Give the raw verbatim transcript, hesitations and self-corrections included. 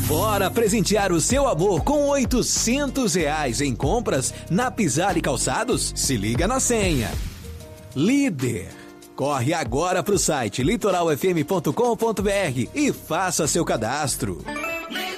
Bora presentear o seu amor com oitocentos reais em compras na Pisale Calçados? Se liga na senha. Líder. Corre agora para o site litoral f m ponto com ponto b r e faça seu cadastro.